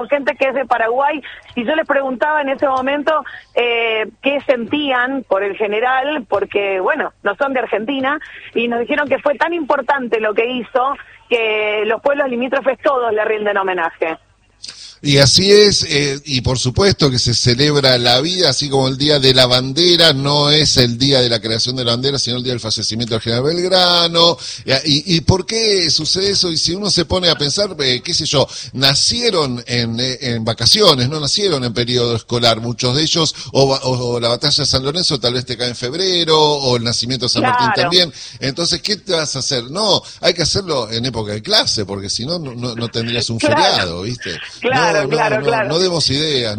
gente que es de Paraguay, y yo les preguntaba en ese momento qué sentían por el general, porque, bueno, no son de Argentina, y nos dijeron que fue tan importante lo que hizo que los pueblos limítrofes todos le rinden homenaje. Y así es, y por supuesto que se celebra la vida, así como el Día de la Bandera, no es el día de la creación de la bandera, sino el día del fallecimiento del general Belgrano. ¿Y por qué sucede eso? Y si uno se pone a pensar, qué sé yo, nacieron en vacaciones, no nacieron en periodo escolar, muchos de ellos, o la batalla de San Lorenzo tal vez te cae en febrero, o el nacimiento de San Martín también. Entonces, ¿qué te vas a hacer? No, hay que hacerlo en época de clase, porque si no, no tendrías un feriado, ¿viste? Claro. No demos ideas.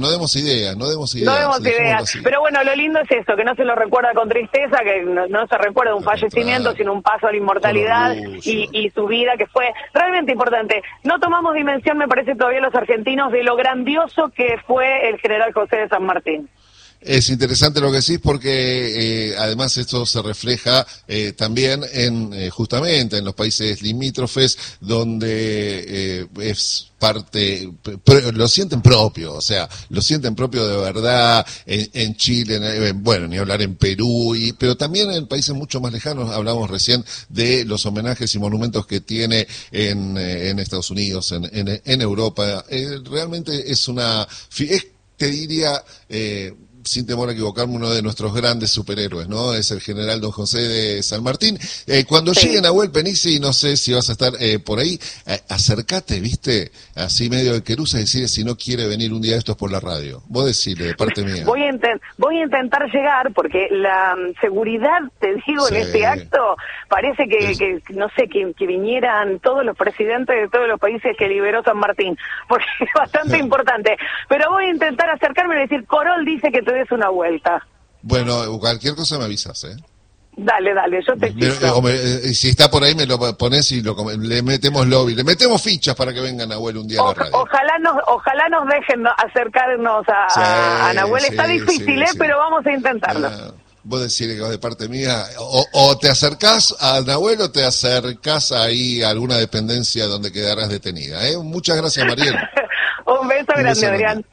Pero bueno, lo lindo es eso, que no se lo recuerda con tristeza, que no se recuerda un fallecimiento, sino un paso a la inmortalidad y su vida, que fue realmente importante. No tomamos dimensión, me parece, todavía los argentinos, de lo grandioso que fue el general José de San Martín. Es interesante lo que decís porque además esto se refleja también justamente en los países limítrofes donde es parte, lo sienten propio, o sea, lo sienten propio de verdad, en Chile, bueno, ni hablar en Perú, pero también en países mucho más lejanos. Hablamos recién de los homenajes y monumentos que tiene en Estados Unidos, en Europa. Realmente es te diría, sin temor a equivocarme, uno de nuestros grandes superhéroes, ¿no? Es el general don José de San Martín. Cuando lleguen a Nahuel Penici, no sé si vas a estar por ahí, acércate, ¿viste? Así medio de querusa, decirle si no quiere venir un día de estos por la radio. Vos decirle, de parte mía. Voy a intentar llegar, porque la seguridad, te digo, en este acto, parece que no sé, que vinieran todos los presidentes de todos los países que liberó San Martín, porque es bastante importante. Pero voy a intentar acercarme y decir, Corol dice que te des una vuelta. Bueno, cualquier cosa me avisas, ¿eh? Dale, yo te pido. Si está por ahí me lo pones y le metemos lobby, le metemos fichas para que venga Nahuel un día a la radio. Ojalá nos dejen acercarnos a Nahuel. Está difícil, pero vamos a intentarlo. Vos decís que vas de parte mía, o te acercás a Nahuel o te acercás ahí a alguna dependencia donde quedarás detenida, ¿eh? Muchas gracias, Mariel. Un beso grande, Adrián.